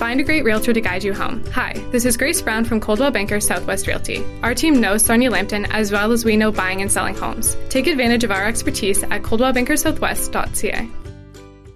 Find a great realtor to guide you home. Hi, this is Grace Brown from Coldwell Banker Southwest Realty. Our team knows Sonia Lambton as well as we know buying and selling homes. Take advantage of our expertise at coldwellbankersouthwest.ca.